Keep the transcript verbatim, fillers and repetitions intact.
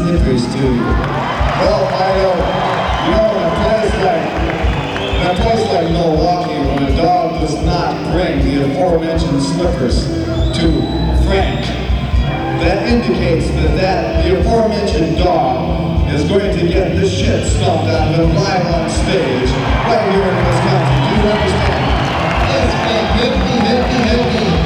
slippers to you? Well, I know, you know, in a place like, in a place like Milwaukee, when a dog does not bring the aforementioned slippers to Frank, that indicates that, that the aforementioned dog is going to get the shit stomped out of him live on stage right here in Wisconsin. Do you understand? Yes, man, good.